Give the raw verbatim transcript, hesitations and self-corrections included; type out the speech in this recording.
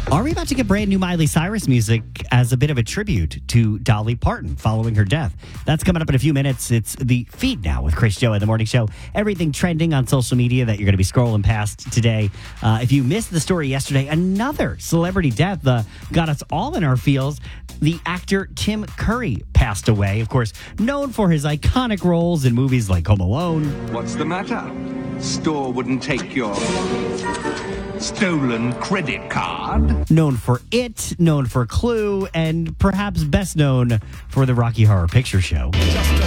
Are we about to get brand new Miley Cyrus music as a bit of a tribute to Dolly Parton following her death? That's coming up in a few minutes. It's the feed now with Chris Joe at the Morning Show. Everything trending on social media that you're going to be scrolling past today. Uh, if you missed the story yesterday, another celebrity death uh, got us all in our feels. The actor Tim Curry passed away. Of course, known for his iconic roles in movies like Home Alone. What's the matter? Store wouldn't take your stolen credit card. Known for It, known for Clue, and perhaps best known for the Rocky Horror Picture Show.